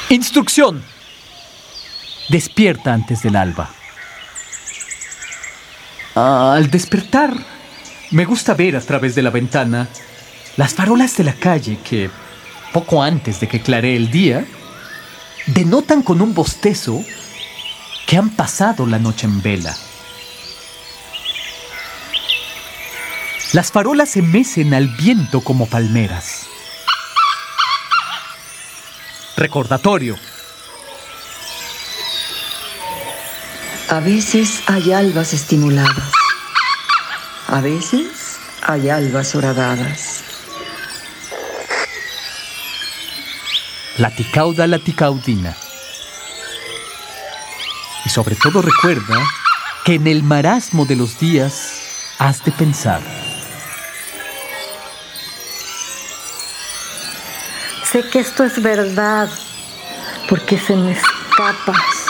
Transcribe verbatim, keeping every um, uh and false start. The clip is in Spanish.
Instrucción. Despierta antes del alba. Al despertar, me gusta ver a través de la ventana las farolas de la calle que, poco antes de que claree el día, denotan con un bostezo que han pasado la noche en vela. Las farolas se mecen al viento como palmeras. Recordatorio. A veces hay albas estimuladas. A veces hay albas horadadas. Laticauda laticaudina. Y sobre todo recuerda que en el marasmo de los días has de pensar. Sé que esto es verdad, porque se me escapa.